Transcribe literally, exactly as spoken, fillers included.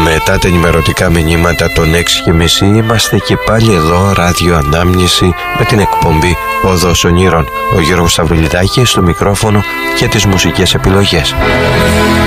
Μετά τα ενημερωτικά μηνύματα των έξι και μισή είμαστε και πάλι εδώ, ράδιο Ανάμνηση, με την εκπομπή Οδός Ονείρων. Ο Γιώργος Σταυρουλιδάκης στο μικρόφωνο και τις μουσικές επιλογές.